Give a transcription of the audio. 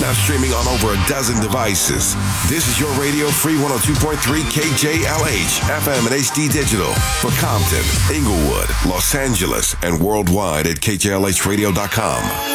Now streaming on over a dozen devices. This is your Radio Free 102.3 KJLH, FM and HD Digital for Compton, Inglewood, Los Angeles, and worldwide at KJLHradio.com.